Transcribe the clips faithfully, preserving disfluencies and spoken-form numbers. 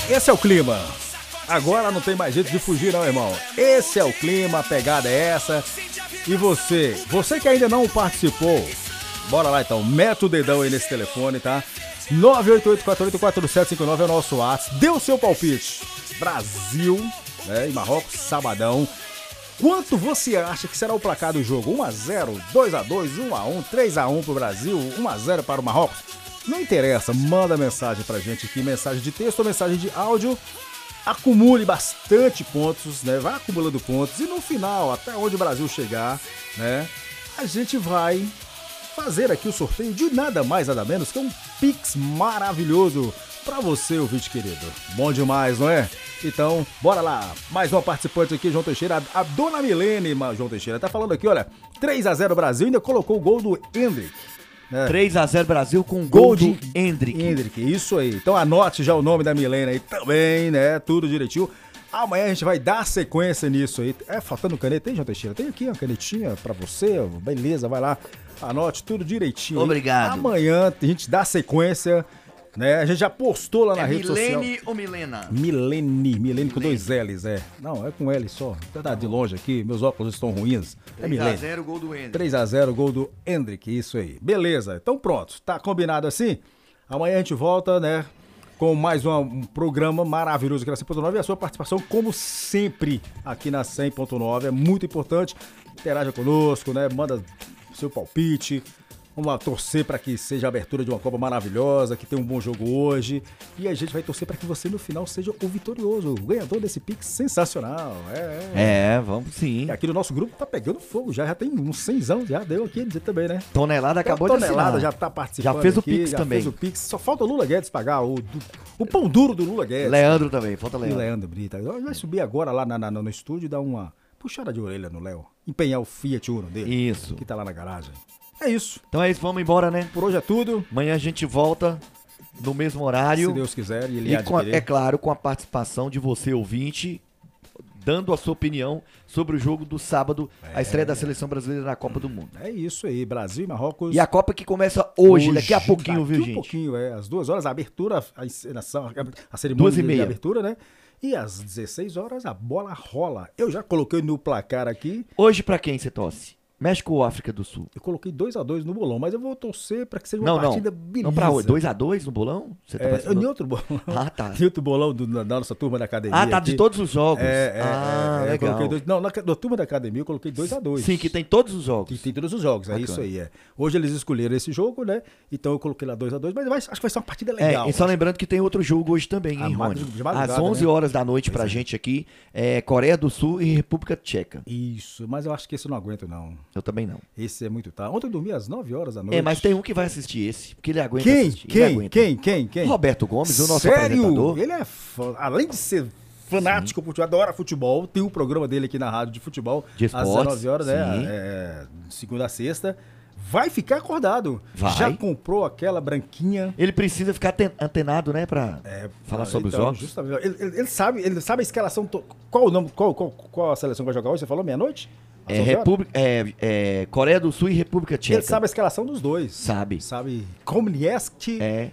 Esse é o clima. Agora não tem mais jeito de fugir não, irmão. Esse é o clima, a pegada é essa. E você, você que ainda não participou, bora lá então, mete o dedão aí nesse telefone, tá? nove oito oito quatro oito quatro sete cinco nove é o nosso WhatsApp. Dê o seu palpite. Brasil, né, e Marrocos, sabadão. Quanto você acha que será o placar do jogo? um a zero, dois a dois, um a um, três a um pro Brasil, um a zero para o Marrocos? Não interessa, manda mensagem pra gente aqui, mensagem de texto ou mensagem de áudio. Acumule bastante pontos, né? Vai acumulando pontos e no final, até onde o Brasil chegar, né? A gente vai fazer aqui o sorteio de nada mais, nada menos que um Pix maravilhoso pra você, ouvinte querido. Bom demais, não é? Então, bora lá. Mais uma participante aqui, João Teixeira. A, a dona Milene, João Teixeira, tá falando aqui, olha, três a zero Brasil, ainda colocou o gol do Hendrick. É. três a zero Brasil com gol, gol de Hendrick. Hendrick, isso aí. Então anote já o nome da Milena aí também, né? Tudo direitinho. Amanhã a gente vai dar sequência nisso aí. É, faltando caneta, tem, João Teixeira? Tem aqui uma canetinha pra você, beleza, vai lá. Anote tudo direitinho. Obrigado. Amanhã a gente dá sequência, né? A gente já postou lá na é rede Milene social. Milene ou Milena? Milene, Milene com dois L's, é. Não, é com L só. Tá de longe aqui, meus óculos estão ruins. É Milene. três a zero gol do Hendrick. três a zero gol do Hendrick, isso aí. Beleza, então pronto, tá combinado assim? Amanhã a gente volta, né, com mais uma, um programa maravilhoso aqui na cem ponto nove e a sua participação, como sempre, aqui na cem ponto nove, é muito importante. Interaja conosco, né, manda seu palpite. Vamos lá torcer para que seja a abertura de uma Copa maravilhosa, que tenha um bom jogo hoje. E a gente vai torcer para que você no final seja o vitorioso, o ganhador desse Pix sensacional. É, é. é vamos sim. E aqui no nosso grupo tá pegando fogo, já, já tem uns cenzão, já deu aqui, dizer também, né? Tonelada acabou de assinar. Tonelada já tá participando. Já fez o aqui, Pix já também. Fez o Pix, só falta o Lula Guedes pagar, o, do, o pão duro do Lula Guedes. Leandro também, falta Leandro. E Leandro Brita. Vai subir agora lá na, na, no estúdio e dar uma puxada de orelha no Léo. Empenhar o Fiat Uno dele. Isso. Que tá lá na garagem. É isso. Então é isso, vamos embora, né? Por hoje é tudo. Amanhã a gente volta no mesmo horário. Se Deus quiser. E, ele e com a, é claro, com a participação de você, ouvinte, dando a sua opinião sobre o jogo do sábado, é. a estreia da Seleção Brasileira na Copa do Mundo. É isso aí, Brasil e Marrocos. E a Copa que começa hoje, hoje daqui a pouquinho, daqui viu, um gente? Daqui a pouquinho, é. Às duas horas, a abertura, a encenação, a cerimônia Duas e meia. de abertura, né? E às dezesseis horas, a bola rola. Eu já coloquei no placar aqui. Hoje, pra quem você torce? México ou África do Sul? Eu coloquei dois a dois no bolão, mas eu vou torcer pra que seja uma não, partida não. beleza. Não, pra hoje. dois a dois no bolão? Você tá é, em outro bolão. Ah, tá. Em outro bolão do, da nossa turma da academia. Ah, tá, aqui. de todos os jogos. É, é, ah, é, é, legal. Eu dois, não, na, na turma da academia eu coloquei dois a dois. Sim, que tem todos os jogos. Que tem todos os jogos, Bacana. É isso aí, é. Hoje eles escolheram esse jogo, né? Então eu coloquei lá dois a dois, mas vai, acho que vai ser uma partida legal. É, e só lembrando que tem outro jogo hoje também, hein, a, Rony? Às onze horas da noite pois pra é. gente aqui, é Coreia do Sul e República Tcheca. Isso, mas eu acho que esse eu não aguento, não. Eu também não. Esse é muito tarde. Ontem eu dormi às nove horas da noite. É, mas tem um que vai assistir esse, porque ele aguenta quem? assistir. Quem? Aguenta. Quem? Quem? Quem? Roberto Gomes, o nosso Sério? apresentador. Ele é, fã, além de ser fanático por futebol, adora futebol, tem o um programa dele aqui na rádio de futebol, de às esportes, dezenove horas, né? É, segunda a sexta. Vai ficar acordado. Vai. Já comprou aquela branquinha. Ele precisa ficar antenado, né, pra é, falar sobre então, os jogos. Ele, ele, ele sabe, ele sabe a escalação. To... Qual o nome? Qual, qual, qual a seleção que vai jogar hoje? Você falou meia-noite? É, República, é, é Coreia do Sul e República Tcheca. Ele sabe a escalação dos dois. Sabe. Sabe Komniewski, é.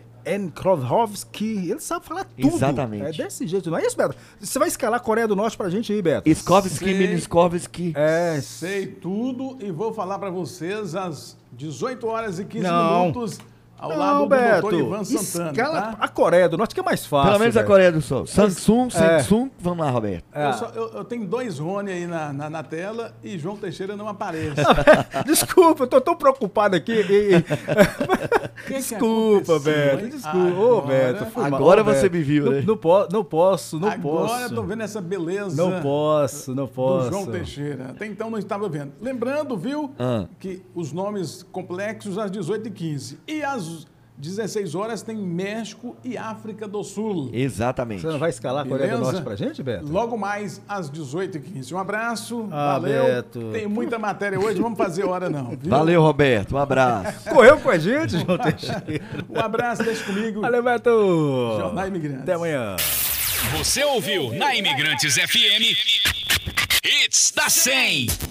Enkrovski, ele sabe falar tudo. Exatamente. É desse jeito, não é isso, Beto? Você vai escalar a Coreia do Norte pra gente aí, Beto? Skovski, Miniskovski. É. Sei tudo e vou falar pra vocês às dezoito horas e quinze não. minutos. Ao não, lado do Beto, doutor Ivan Santana, escala tá? A Coreia do Norte que é mais fácil. Pelo menos Beto. a Coreia do Sul. Samsung, É. Samsung. Vamos lá, Roberto. É. Eu, só, eu, eu tenho dois Rony aí na, na, na tela e João Teixeira não aparece. Desculpa, eu tô tão preocupado aqui. E... que desculpa, que Beto. Desculpa. Ô, oh, Beto. Agora, agora você Beto. me viu, não, né? Não, po não posso, não agora posso. Agora eu tô vendo essa beleza. Não posso, não posso. Do João Teixeira. Até então não estava vendo. Lembrando, viu, ah. que os nomes complexos às dezoito e quinze. E às dezesseis horas tem México e África do Sul. Exatamente. Você não vai escalar a Coreia do Norte pra gente, Beto? Logo mais às dezoito e quinze. Um abraço, ah, valeu. Beto. Tem muita matéria hoje, vamos fazer hora não. Viu? Valeu, Roberto, um abraço. Correu com a gente, João Teixeira. Um abraço, deixa comigo. Valeu, Beto. Jornal Imigrantes. Até amanhã. Você ouviu na Imigrantes F M Hits da cem.